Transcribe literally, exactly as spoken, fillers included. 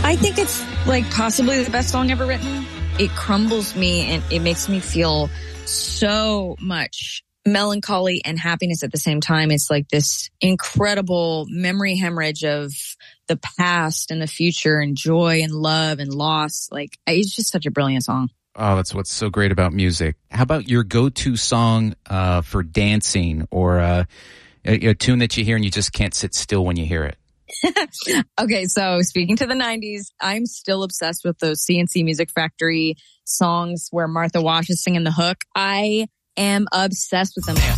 I think it's like possibly the best song ever written. It crumbles me and it makes me feel so much melancholy and happiness at the same time. It's like this incredible memory hemorrhage of the past and the future and joy and love and loss. Like, it's just such a brilliant song. Oh, that's what's so great about music. How about your go-to song uh, for dancing, or uh, a, a tune that you hear and you just can't sit still when you hear it? Okay, so speaking to the nineties, I'm still obsessed with those C N C Music Factory songs where Martha Wash is singing the hook. I am obsessed with them. Yeah.